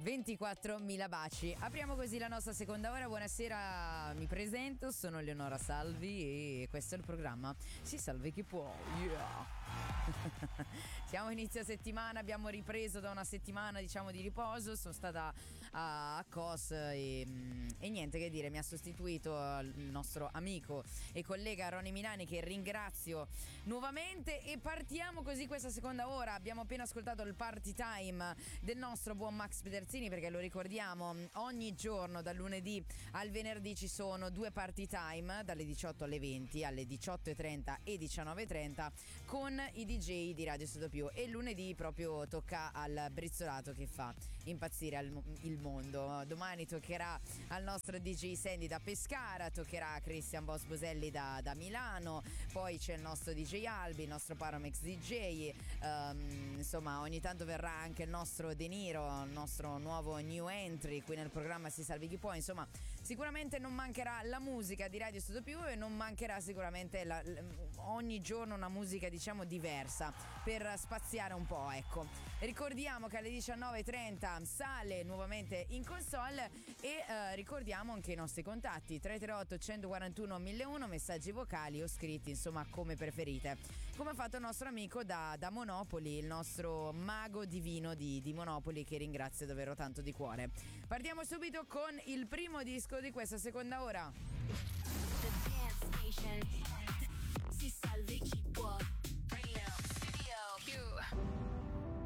24.000 baci. Apriamo così la nostra seconda ora. Buonasera, mi presento, sono Eleonora Salvi e questo è il programma Si Salvi Chi Può. Yeah. Siamo inizio settimana, abbiamo ripreso da una settimana diciamo di riposo. Sono stata a Kos e niente che dire, mi ha sostituito il nostro amico e collega Ronny Milani, che ringrazio nuovamente, e partiamo così questa seconda ora. Abbiamo appena ascoltato il party time del nostro buon Max Pederzini, perché lo ricordiamo, ogni giorno dal lunedì al venerdì ci sono due party time dalle 18 alle 20, alle 18.30 e 19.30 con i DJ di Radio Studio Più, e lunedì proprio tocca al brizzolato che fa impazzire il mondo. Domani toccherà al nostro DJ Sandy da Pescara, toccherà a Christian Boss Boselli da Milano, poi c'è il nostro DJ Albi, il nostro Paramex DJ, insomma ogni tanto verrà anche il nostro De Niro, il nostro nuovo new entry qui nel programma Si Salvi Chi Può. Insomma sicuramente non mancherà la musica di Radio Studio Più e non mancherà sicuramente ogni giorno una musica diciamo diversa per spaziare un po', ecco. Ricordiamo che alle 19.30 sale nuovamente in console e ricordiamo anche i nostri contatti 338 141 1001, messaggi vocali o scritti, insomma come preferite, come ha fatto il nostro amico da Monopoli, il nostro mago divino di Monopoli, che ringrazio davvero tanto di cuore. Partiamo subito con il primo disco di questa seconda ora. The Dance Station. Si Salvi Chi